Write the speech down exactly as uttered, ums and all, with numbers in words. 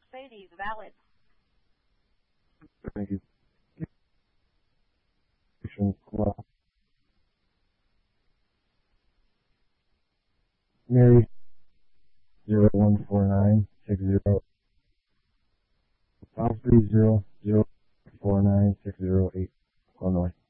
Mercedes valid. Thank you. Mary zero one four nine six zero five three zero zero four nine six zero eight Illinois.